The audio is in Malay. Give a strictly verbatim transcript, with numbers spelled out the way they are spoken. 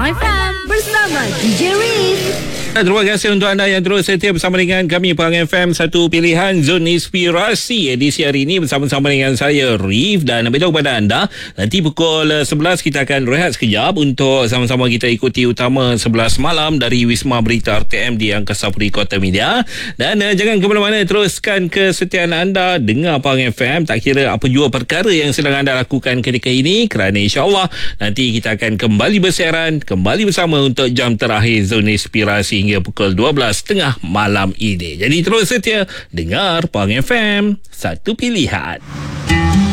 Pahang F M bersama D J Riff. Terima kasih untuk anda yang terus setia bersama dengan kami Pahang F M, satu pilihan Zon Inspirasi. Edisi hari ini bersama-sama dengan saya Riff, dan beritahu kepada anda nanti pukul sebelas kita akan rehat sekejap untuk sama-sama kita ikuti utama sebelas malam dari Wisma Berita R T M di Angkasa Puri Kota Media. Dan uh, jangan ke mana-mana, teruskan kesetiaan anda dengar Pahang F M, tak kira apa jua perkara yang sedang anda lakukan ketika ini, kerana insyaAllah nanti kita akan kembali bersiaran, kembali bersama untuk jam terakhir Zon Inspirasi hingga pukul dua belas tiga puluh malam ini. Jadi terus setia dengar Pahang F M, satu pilihan.